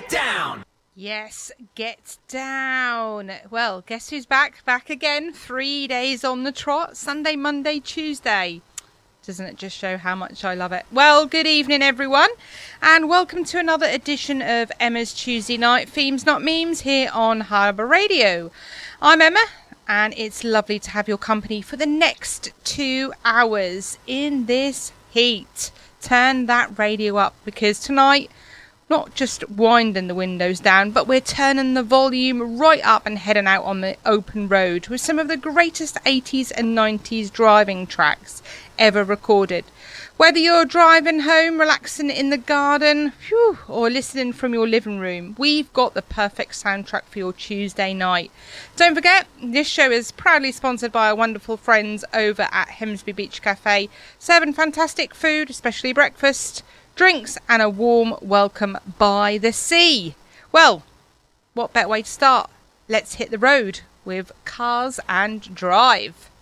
Get down! Yes, get down. Well, guess who's back? Back again. 3 days on the trot. Sunday, Monday, Tuesday. Doesn't it just show how much I love it? Well, good evening, everyone. And welcome to another edition of Emma's Tuesday Night Themes Not Memes here on Harbour Radio. I'm Emma, and it's lovely to have your company for the next 2 hours in this heat. Turn that radio up, because tonight, not just winding the windows down, but we're turning the volume right up and heading out on the open road with some of the greatest 80s and 90s driving tracks ever recorded. Whether you're driving home, relaxing in the garden, or listening from your living room, we've got the perfect soundtrack for your Tuesday night. Don't forget, this show is proudly sponsored by our wonderful friends over at Hemsby Beach Cafe, serving fantastic food, especially breakfast, drinks, and a warm welcome by the sea. Well, what better way to start? Let's hit the road with Cars and Drive.